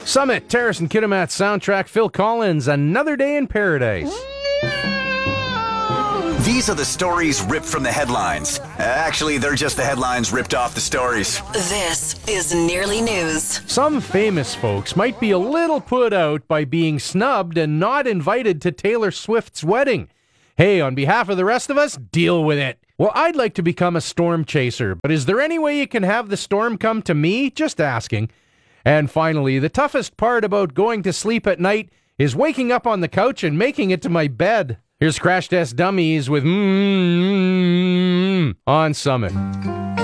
Summit, Terrace and Kitimat soundtrack, Phil Collins, Another Day in Paradise. These are the stories ripped from the headlines. Actually, they're just the headlines ripped off the stories. This is Nearly News. Some famous folks might be a little put out by being snubbed and not invited to Taylor Swift's wedding. Hey, on behalf of the rest of us, deal with it. Well, I'd like to become a storm chaser, but is there any way you can have the storm come to me? Just asking. And finally, the toughest part about going to sleep at night is waking up on the couch and making it to my bed. Here's Crash Test Dummies with on Summit.